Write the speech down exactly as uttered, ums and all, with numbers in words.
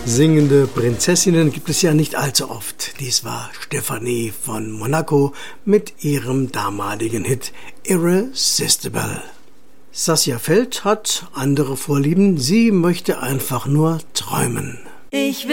Singende Prinzessinnen gibt es ja nicht allzu oft. Dies war Stefanie von Monaco mit ihrem damaligen Hit Irresistible. Sascha Feld hat andere Vorlieben. Sie möchte einfach nur träumen. Ich will